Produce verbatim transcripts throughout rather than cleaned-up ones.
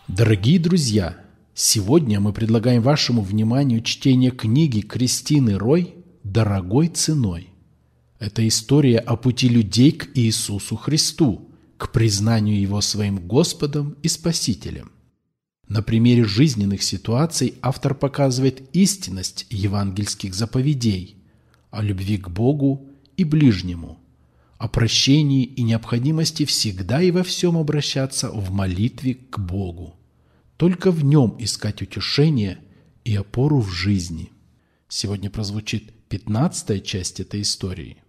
Дорогие друзья, сегодня мы предлагаем вашему вниманию чтение книги Кристины Рой «Дорогой ценой». Это история о пути людей к Иисусу Христу, к признанию Его своим Господом и Спасителем. На примере жизненных ситуаций автор показывает истинность евангельских заповедей о любви к Богу и ближнему, о прощении и необходимости всегда и во всем обращаться в молитве к Богу. Только в Нем искать утешение и опору в жизни. Сегодня прозвучит пятнадцатая часть этой истории.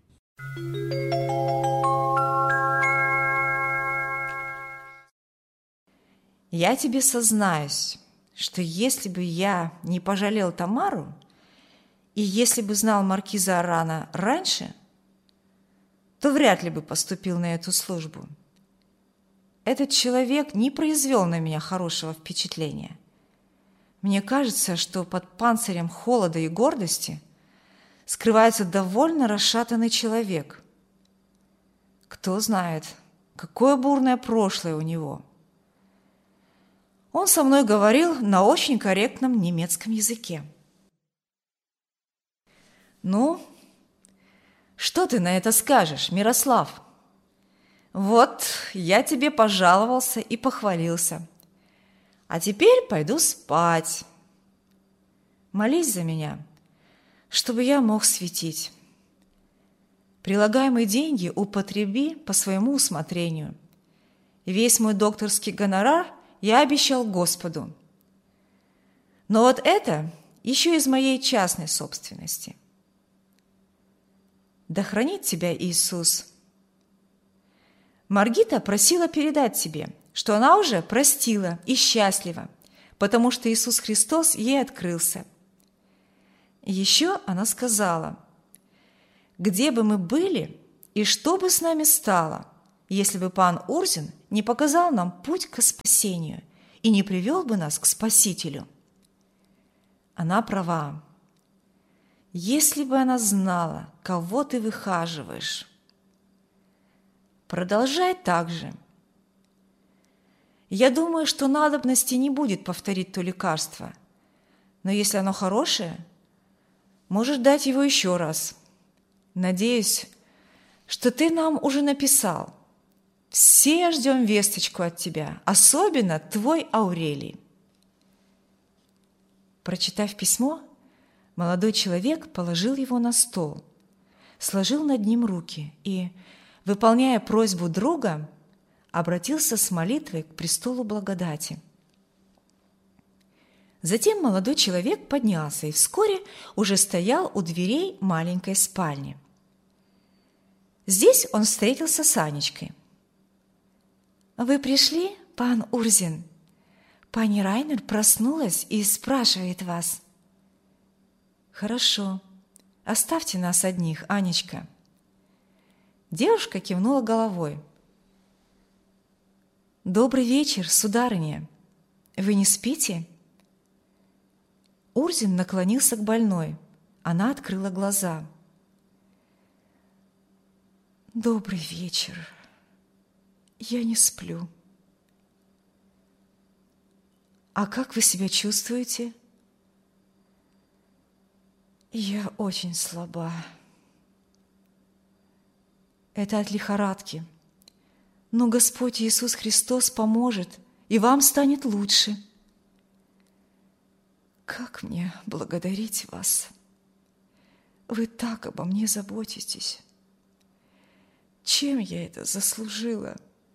Я тебе сознаюсь, что если бы я не пожалел Тамару, и если бы знал маркиза Арана раньше, то вряд ли бы поступил на эту службу. Этот человек не произвел на меня хорошего впечатления. Мне кажется, что под панцирем холода и гордости скрывается довольно расшатанный человек. Кто знает, какое бурное прошлое у него. Он со мной говорил на очень корректном немецком языке. «Ну, что ты на это скажешь, Мирослав? Вот, я тебе пожаловался и похвалился. А теперь пойду спать. Молись за меня, чтобы я мог светить. Прилагаемые деньги употреби по своему усмотрению. Весь мой докторский гонорар я обещал Господу. Но вот это еще из моей частной собственности. Да хранит тебя Иисус. Маргита просила передать тебе, что она уже простила и счастлива, потому что Иисус Христос ей открылся. Еще она сказала: где бы мы были и что бы с нами стало, если бы пан Урзин не показал нам путь к спасению и не привел бы нас к Спасителю. Она права. Если бы она знала, кого ты выхаживаешь. Продолжай так же. Я думаю, что надобности не будет повторить то лекарство, но если оно хорошее, можешь дать его еще раз. Надеюсь, что ты нам уже написал. Все ждем весточку от тебя, особенно твой Аурелий». Прочитав письмо, молодой человек положил его на стол, сложил над ним руки и, выполняя просьбу друга, обратился с молитвой к престолу благодати. Затем молодой человек поднялся и вскоре уже стоял у дверей маленькой спальни. Здесь он встретился с Анечкой. «Вы пришли, пан Урзин? Пани Райнер проснулась и спрашивает вас». «Хорошо. Оставьте нас одних, Анечка». Девушка кивнула головой. «Добрый вечер, сударыня. Вы не спите?» Урзин наклонился к больной. Она открыла глаза. «Добрый вечер. Я не сплю». «А как вы себя чувствуете?» «Я очень слаба». «Это от лихорадки. Но Господь Иисус Христос поможет, и вам станет лучше». «Как мне благодарить вас? Вы так обо мне заботитесь. Чем я это заслужила?»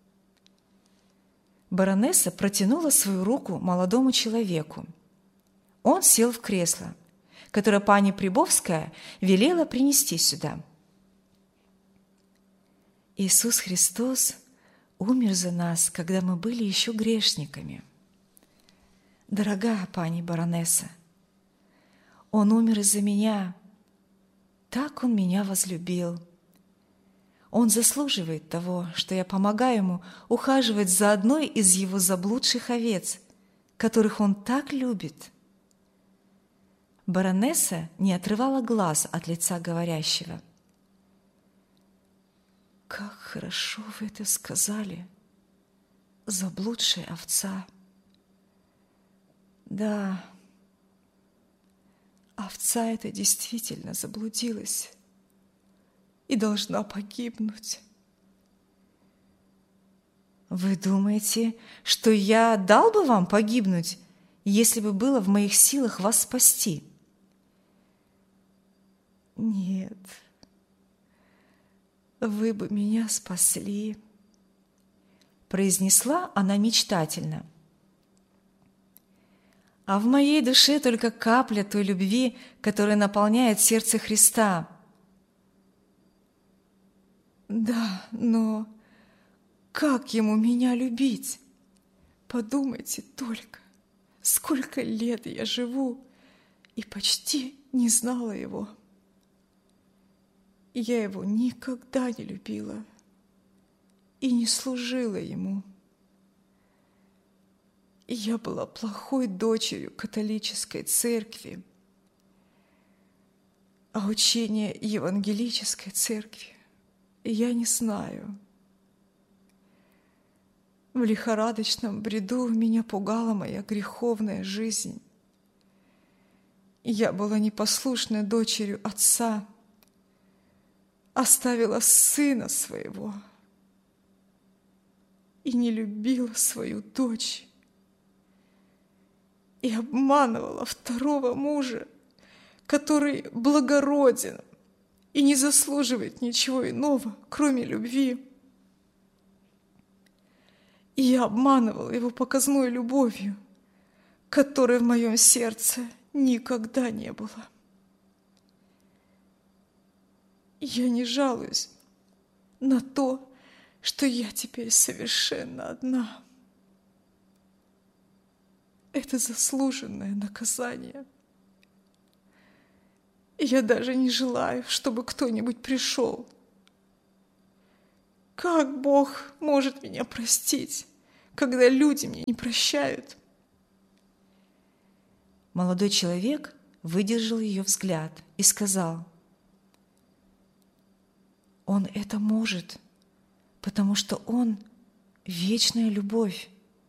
Баронесса протянула свою руку молодому человеку. Он сел в кресло, которое пани Прибовская велела принести сюда. «Иисус Христос умер за нас, когда мы были еще грешниками. Дорогая пани баронесса, Он умер из-за меня. Так Он меня возлюбил. Он заслуживает того, что я помогаю Ему ухаживать за одной из Его заблудших овец, которых Он так любит». Баронесса не отрывала глаз от лица говорящего. «Как хорошо вы это сказали, заблудшая овца. Да, овца эта действительно заблудилась и должна погибнуть. Вы думаете, что я дал бы вам погибнуть, если бы было в моих силах вас спасти? Нет, вы бы меня спасли, произнесла она мечтательно. А в моей душе только капля той любви, которая наполняет сердце Христа. Да, но как ему меня любить? Подумайте только, сколько лет я живу и почти не знала его. Я его никогда не любила и не служила ему. Я была плохой дочерью католической церкви, а учение евангелической церкви я не знаю. В лихорадочном бреду меня пугала моя греховная жизнь. Я была непослушной дочерью отца, оставила сына своего и не любила свою дочь. И обманывала второго мужа, который благороден и не заслуживает ничего иного, кроме любви. И я обманывала его показной любовью, которой в моем сердце никогда не было. Я не жалуюсь на то, что я теперь совершенно одна. Это заслуженное наказание. Я даже не желаю, чтобы кто-нибудь пришел. Как Бог может меня простить, когда люди мне не прощают? Молодой человек выдержал ее взгляд и сказал: Он это может, потому что Он — вечная любовь.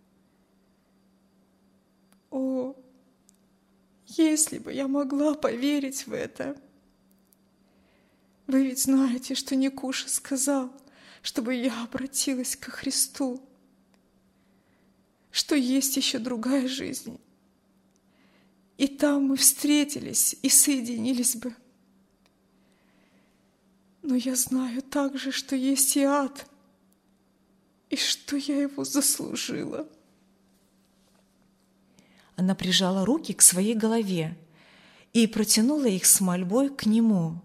О, если бы я могла поверить в это! Вы ведь знаете, что Никуша сказал, чтобы я обратилась ко Христу, что есть еще другая жизнь, и там мы встретились и соединились бы. Но я знаю также, что есть и ад, и что я его заслужила. Она прижала руки к своей голове и протянула их с мольбой к нему.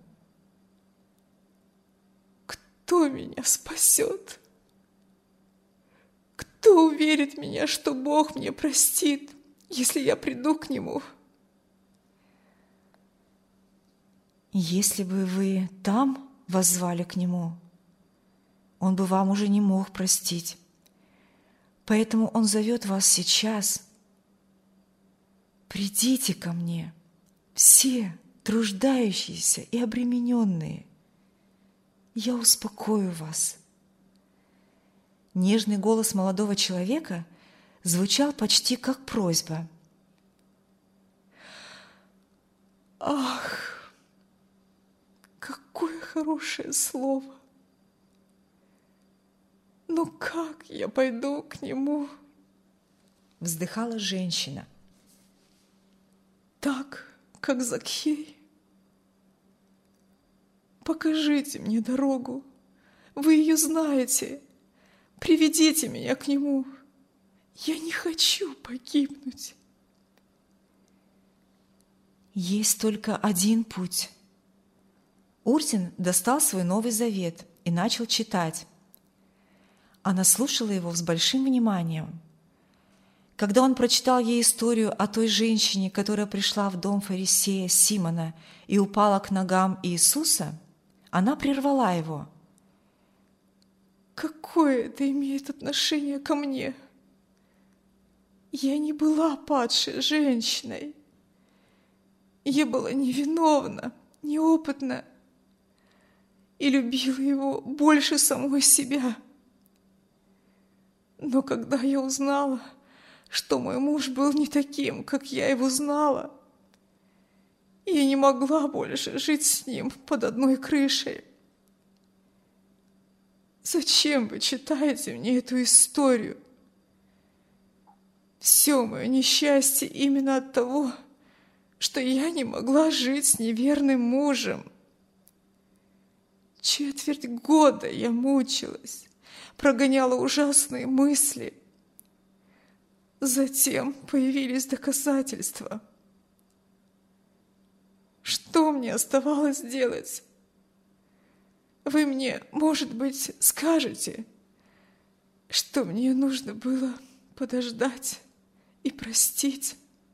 Кто меня спасет? Кто уверит меня, что Бог мне простит, если я приду к Нему? Если бы вы там воззвали к Нему, Он бы вам уже не мог простить. Поэтому Он зовет вас сейчас. Придите ко мне, все труждающиеся и обремененные. Я успокою вас. Нежный голос молодого человека звучал почти как просьба. Ах, какое хорошее слово! Но как я пойду к нему? Вздыхала женщина. Так, как Закхей. Покажите мне дорогу. Вы ее знаете. Приведите меня к нему. Я не хочу погибнуть. Есть только один путь. Урзин достал свой Новый Завет и начал читать. Она слушала его с большим вниманием. Когда он прочитал ей историю о той женщине, которая пришла в дом фарисея Симона и упала к ногам Иисуса, она прервала его. «Какое это имеет отношение ко мне? Я не была падшей женщиной. Я была невиновна, неопытна и любила его больше самой себя. Но когда я узнала, что мой муж был не таким, как я его знала. И я не могла больше жить с ним под одной крышей. Зачем вы читаете мне эту историю? Все мое несчастье именно от того, что я не могла жить с неверным мужем. Четверть года я мучилась, прогоняла ужасные мысли. Затем появились доказательства. Что мне оставалось делать? Вы мне, может быть, скажете, что мне нужно было подождать и простить.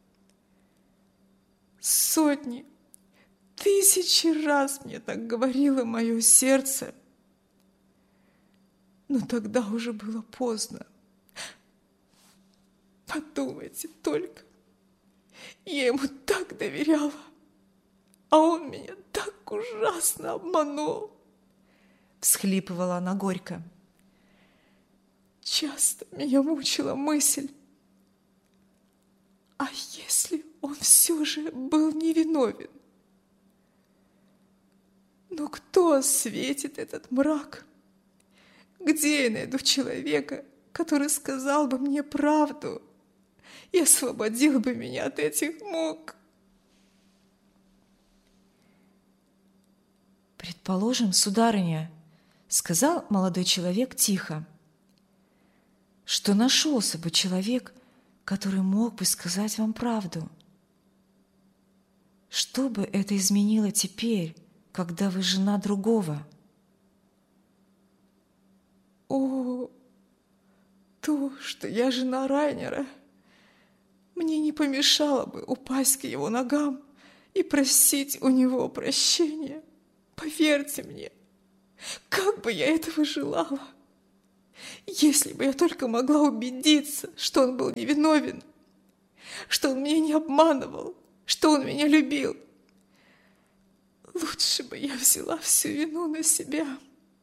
Сотни, тысячи раз мне так говорило мое сердце, но тогда уже было поздно. Подумайте только, я ему так доверяла, а он меня так ужасно обманул. Всхлипывала она горько. Часто меня мучила мысль, а если он все же был невиновен? Но кто осветит этот мрак? Где я найду человека, который сказал бы мне правду и освободил бы меня от этих мук? «Предположим, сударыня, — сказал молодой человек тихо, — что нашелся бы человек, который мог бы сказать вам правду. Что бы это изменило теперь, когда вы жена другого?» «О, то, что я жена Райнера, мне не помешало бы упасть к его ногам и просить у него прощения. Поверьте мне, как бы я этого желала! Если бы я только могла убедиться, что он был невиновен, что он меня не обманывал, что он меня любил. Лучше бы я взяла всю вину на себя.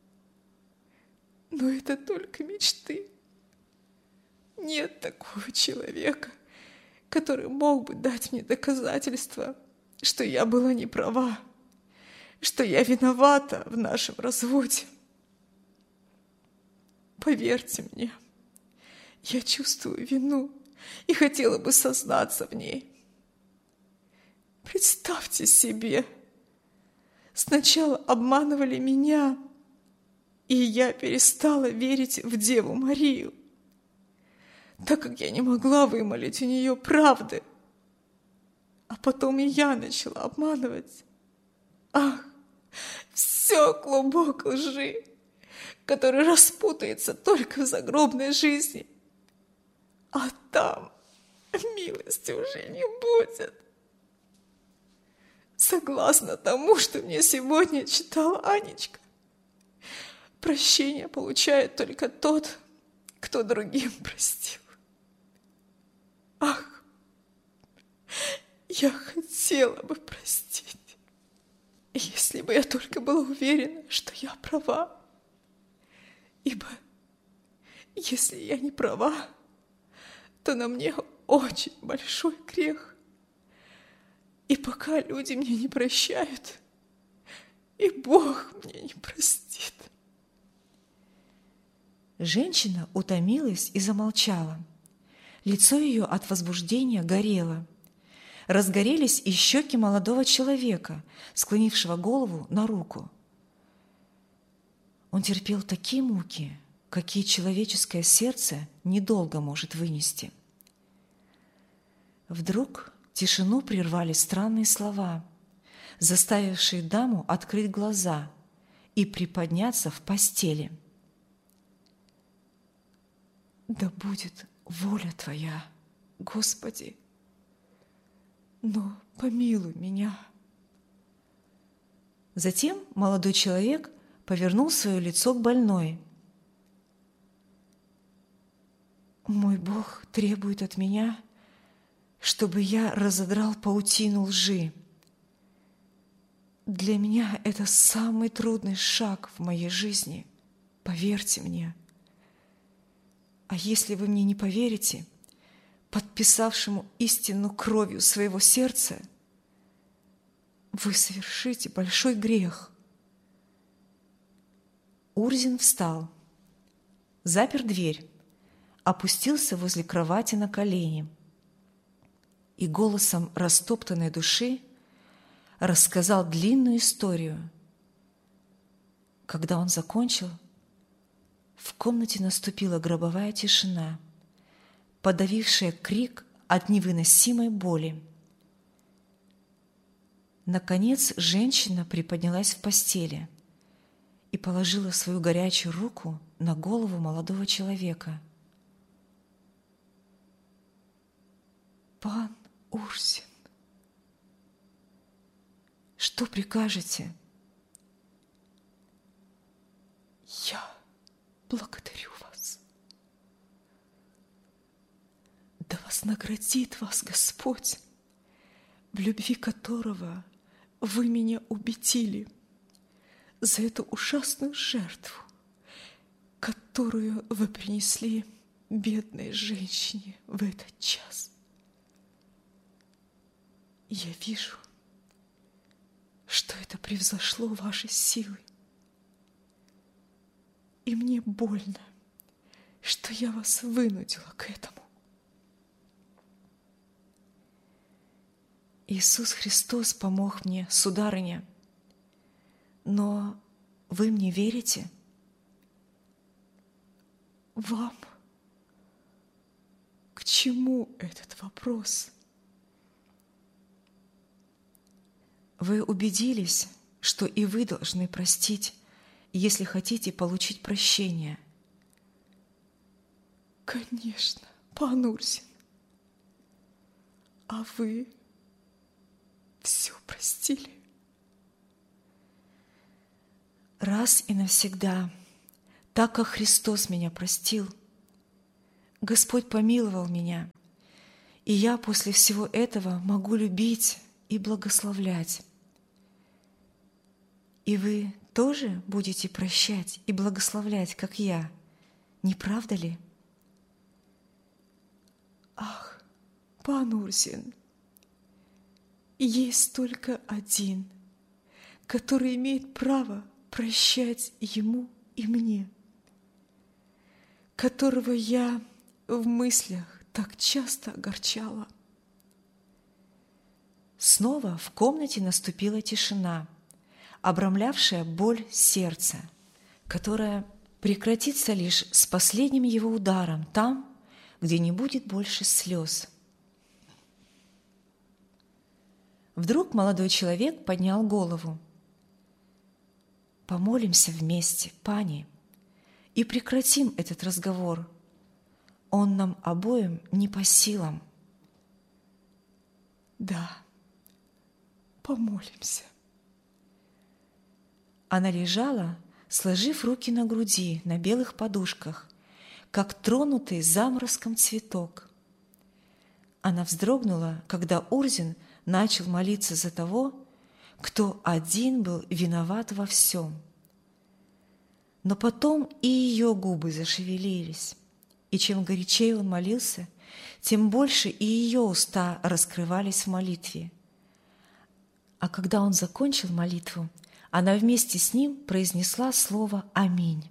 Но это только мечты. Нет такого человека, который мог бы дать мне доказательства, что я была не права, что я виновата в нашем разводе. Поверьте мне, я чувствую вину и хотела бы сознаться в ней. Представьте себе, сначала обманывали меня, и я перестала верить в Деву Марию, так как я не могла вымолить у нее правды. А потом и я начала обманывать. Ах, все клубок лжи, который распутается только в загробной жизни. А там милости уже не будет. Согласно тому, что мне сегодня читала Анечка, прощение получает только тот, кто другим простил. Ах, я хотела бы простить, если бы я только была уверена, что я права. Ибо если я не права, то на мне очень большой грех. И пока люди мне не прощают, и Бог мне не простит. Женщина утомилась и замолчала. Лицо ее от возбуждения горело. Разгорелись и щеки молодого человека, склонившего голову на руку. Он терпел такие муки, какие человеческое сердце недолго может вынести. Вдруг тишину прервали странные слова, заставившие даму открыть глаза и приподняться в постели. «Да будет воля Твоя, Господи, но помилуй меня». Затем молодой человек повернул свое лицо к больной. «Мой Бог требует от меня, чтобы я разодрал паутину лжи. Для меня это самый трудный шаг в моей жизни, поверьте мне. А если вы мне не поверите, подписавшему истину кровью своего сердца, вы совершите большой грех. Урзин встал, запер дверь, опустился возле кровати на колени и голосом растоптанной души рассказал длинную историю. Когда он закончил, в комнате наступила гробовая тишина, подавившая крик от невыносимой боли. Наконец женщина приподнялась в постели и положила свою горячую руку на голову молодого человека. «Пан Урзин, что прикажете?» «Я благодарю вас. Да вознаградит вас Господь, в любви которого вы меня убедили, за эту ужасную жертву, которую вы принесли бедной женщине в этот час. Я вижу, что это превзошло ваши силы. И мне больно, что я вас вынудила к этому. Иисус Христос помог мне, сударыня, но вы мне верите? Вам? К чему этот вопрос? Вы убедились, что и вы должны простить, если хотите получить прощение? Конечно, пан Урзин. А вы все простили? Раз и навсегда, так как Христос меня простил, Господь помиловал меня, и я после всего этого могу любить и благословлять. И вы тоже будете прощать и благословлять, как я, не правда ли? Ах, пан Урзин, есть только один, который имеет право прощать ему и мне, которого я в мыслях так часто огорчала. Снова в комнате наступила тишина, обрамлявшая боль сердца, которая прекратится лишь с последним его ударом там, где не будет больше слез. Вдруг молодой человек поднял голову. «Помолимся вместе, пани, и прекратим этот разговор. Он нам обоим не по силам». «Да, помолимся». Она лежала, сложив руки на груди, на белых подушках, как тронутый заморозком цветок. Она вздрогнула, когда Урзин начал молиться за того, кто один был виноват во всем. Но потом и ее губы зашевелились, и чем горячее он молился, тем больше и ее уста раскрывались в молитве. А когда он закончил молитву, она вместе с ним произнесла слово «Аминь».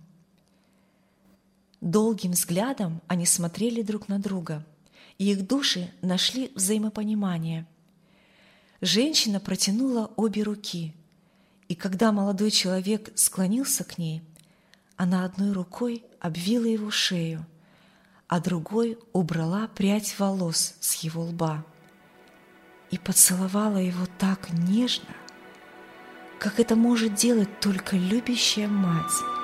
Долгим взглядом они смотрели друг на друга, и их души нашли взаимопонимание. Женщина протянула обе руки, и когда молодой человек склонился к ней, она одной рукой обвила его шею, а другой убрала прядь волос с его лба и поцеловала его так нежно, как это может делать только любящая мать.